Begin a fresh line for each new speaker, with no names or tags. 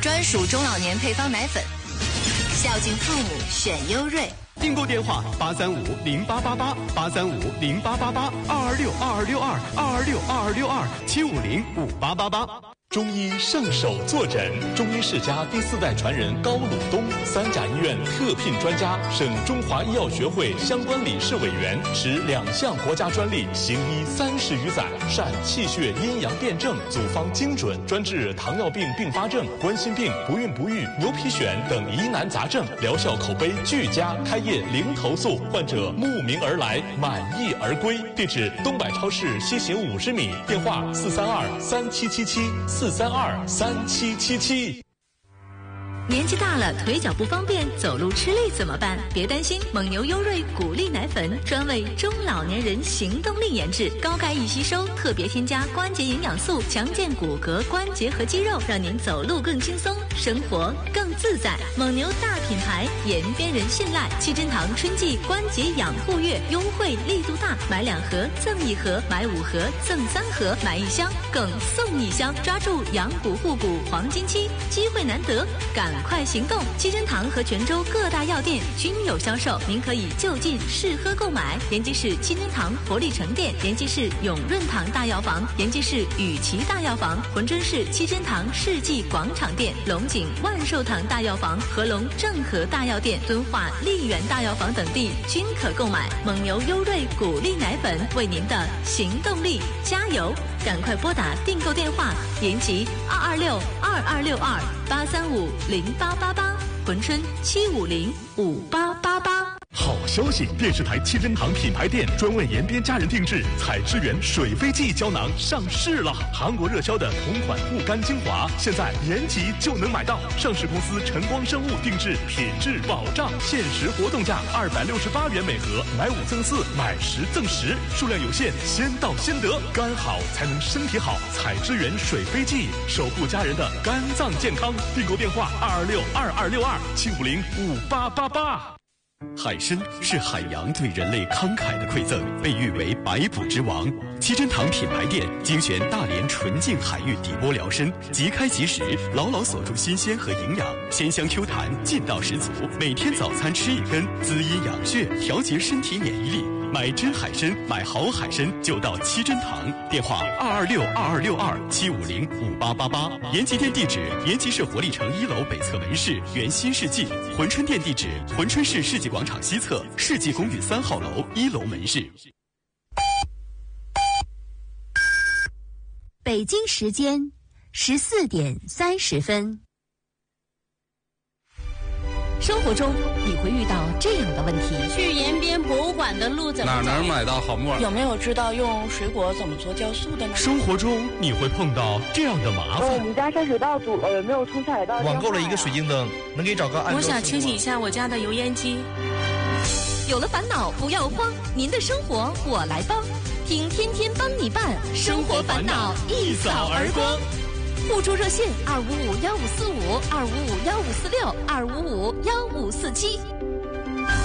专属中老年配方奶粉，孝敬父母选优瑞。
订购电话8350888，8350888，2262262，2262262，7505888。
中医圣手坐诊，中医世家第4代传人高鲁东，三甲医院特聘专家，省中华医药学会相关理事委员，持2项国家专利，行医30余载，善气血阴阳辩证，组方精准，专治糖尿病并发症、冠心病、不孕不育、牛皮癣等疑难杂症，疗效口碑俱佳，开业零投诉，患者慕名而来，满意而归。地址：东百超市西行50米，电话4323777，4323777。
年纪大了，腿脚不方便，走路吃力怎么办？别担心，蒙牛优瑞骨力奶粉专为中老年人行动力研制，高钙易吸收，特别添加关节营养素，强健骨骼、关节和肌肉，让您走路更轻松，生活更自在。蒙牛大品牌，延边人信赖。七珍堂春季关节养护月优惠力度大，买2盒赠1盒，买5盒赠3盒，买1箱更送1箱，抓住养骨护骨黄金期，机会难得，赶快行动！七珍堂和泉州各大药店均有销售，您可以就近试喝购买。延吉市七珍堂活力城店，延吉市永润堂大药房，延吉市雨琦大药房，珲春市七珍堂世纪广场店，龙井万寿堂大药房、合龙正和大药店、敦化丽园大药房等地均可购买。蒙牛优瑞骨力奶粉，为您的行动力加油！赶快拨打订购电话：延吉2262262，8350888，珲春7505888。
好消息！电视台七珍堂品牌店专为延边家人定制采之源水飞记胶囊上市了。韩国热销的同款护肝精华，现在延吉就能买到。上市公司晨光生物定制，品质保障，限时活动价268元每盒，买5赠4，买10赠10，数量有限，先到先得。肝好才能身体好，采之源水飞记，守护家人的肝脏健康。订购电话2262262，7505888。
海参是海洋对人类慷慨的馈赠，被誉为百补之王。七珍堂品牌店精选大连纯净海域底波疗参，即开即食，牢牢锁住新鲜和营养，鲜香 Q 弹，劲道十足。每天早餐吃1根，滋阴养血，调节身体免疫力。买真海参，买好海参就到七珍堂。电话2262262，7505888。延吉店地址：延吉市活力城1楼北侧门市原新世纪。珲春店地址：珲春市世纪广场西侧世纪公寓3号楼1楼门市。
北京时间14点30分。生活中你会遇到这样的问题：
去延边博物馆的路怎么走？
哪能买到好木耳？
有没有知道用水果怎么做酵素的呢？
生活中你会碰到这样的麻烦：
我们家山水道堵了，有没有冲下水道？
网购了一个水晶灯，能给找个按。
我想清洗一下我家的油烟机。
有了烦恼不要慌，您的生活我来帮，听天天帮你办，生活烦恼一扫而光。互助热线2551545，2551546，2551547。